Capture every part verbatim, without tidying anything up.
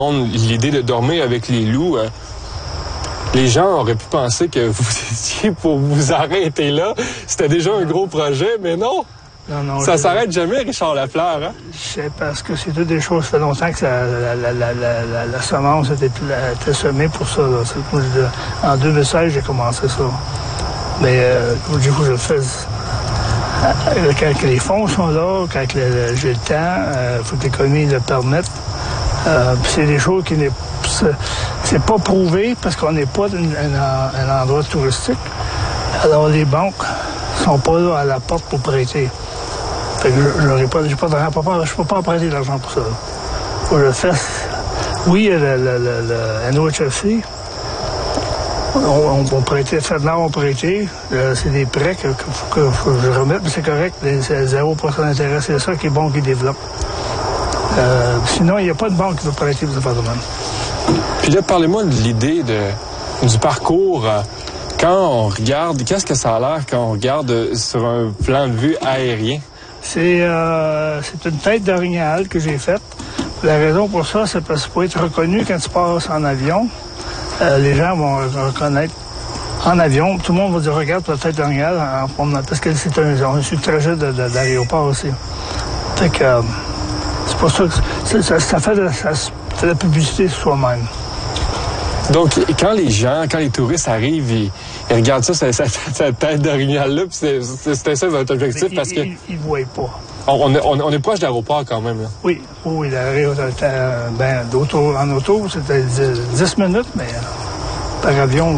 L'idée de dormir avec les loups, euh, les gens auraient pu penser que vous étiez pour vous arrêter là. C'était déjà un gros projet, mais non. Non, non, ça je... s'arrête jamais, Richard Lafleur, hein? C'est parce que c'est toutes des choses. Ça fait longtemps que ça, la, la, la, la, la, la semence était, était semée pour ça. Là. Moi, je, en deux mille seize, j'ai commencé ça. Mais euh, du coup, je le fais. Quand les fonds sont là, quand le, j'ai le temps, il euh, faut que l'économie le permette. Euh, c'est des choses qui n'est c'est, c'est pas prouvé parce qu'on n'est pas un, un endroit touristique. Alors les banques sont pas là à la porte pour prêter. Fait que je n'aurais pas, j'ai pas de pas, je peux pas emprunter de l'argent pour ça. Faut que je le fasse. Oui, le, le, le, le N O H F C, on, on va prêter, FedNow on prêter. Euh, c'est des prêts que, que, que, faut que je remette, mais c'est correct. C'est zéro pour cent d'intérêt, c'est ça qui est bon qui développe. Euh, sinon, il n'y a pas de banque qui veut prêter pour ce phénomène. Puis là, parlez-moi de l'idée de, du parcours. Euh, quand on regarde, qu'est-ce que ça a l'air quand on regarde sur un plan de vue aérien? C'est, euh, c'est une tête d'orignal que j'ai faite. La raison pour ça, c'est parce que pour être reconnu quand tu passes en avion, euh, les gens vont reconnaître en avion. Tout le monde va dire, regarde ta tête d'orignal en promenant. Parce que c'est un, un trajet de, de, d'aéroport aussi. Fait que... Euh, C'est pour ça que ça, ça, ça, fait de, ça fait de la publicité sur soi-même. Donc, quand les gens, quand les touristes arrivent, ils, ils regardent ça, cette, cette tête d'orignal-là, puis c'est, c'était ça votre objectif, mais parce ils, que... Ils ne voient pas. On, on, on est proche de l'aéroport quand même, là. Oui, oui, l'aéroport, ben, d'auto, en auto, c'était dix minutes, mais par avion,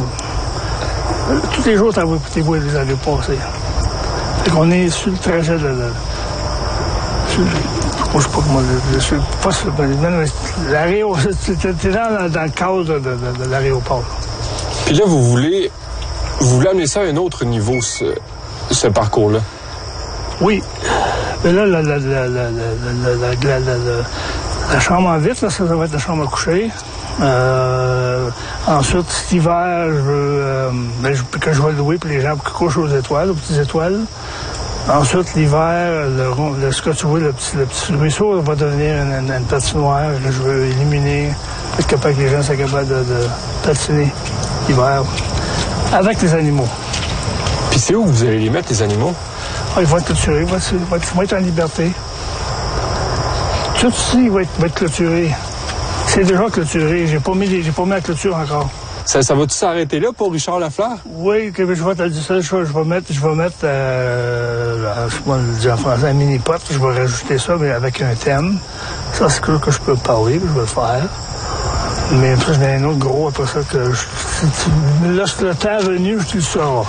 tous les jours, tu vois les avions passer. Fait qu'on est sur le trajet de... de sur, moi, je sais pas comment je suis pas sur l'aéroport. T'es dans, dans le cadre de, de, de l'aéroport. Puis là, vous voulez vous voulez amener ça à un autre niveau, ce, ce parcours-là? Oui. Mais là, la, la, la, la, la, la, la, la, la chambre en vitre, là, ça, ça va être la chambre à coucher. Euh, ensuite, cet hiver, je veux euh, ben, je, que je vais louer pour les gens qui couchent aux étoiles, aux petites étoiles. Ensuite, l'hiver, le, le, ce que tu vois, le petit, le petit ruisseau va devenir une, une, une patinoire que je veux éliminer, être capable que les gens soient capables de, de patiner l'hiver avec les animaux. Puis c'est où vous allez les mettre, les animaux? Ah, ils vont être clôturés, ils vont être, ils vont être, ils vont être en liberté. Tout ici va être, va être clôturé. C'est déjà clôturé, j'ai pas mis, les, j'ai pas mis la clôture encore. Ça, ça va-tu s'arrêter là pour Richard Lafleur? Oui, que je vais te dire ça, je vais mettre, je vais mettre, euh, je vais le dire en français, un mini-pot, je vais rajouter ça, mais avec un thème. Ça, c'est que, que je peux parler, je vais le faire. Mais après, j'en ai un autre gros après ça que je, si tu, lorsque le temps est venu, je te le sauras.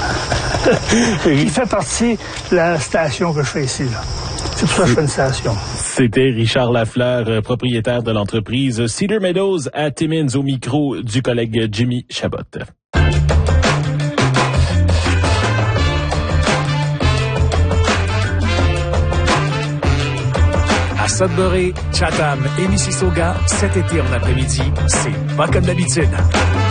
Il fait partie de la station que je fais ici, là. C'est pour ça que je fais une station. C'était Richard Lafleur, propriétaire de l'entreprise Cedar Meadows à Timmins, au micro du collègue Jimmy Chabot. À Sudbury, Chatham et Mississauga, cet été en après-midi, c'est pas comme d'habitude.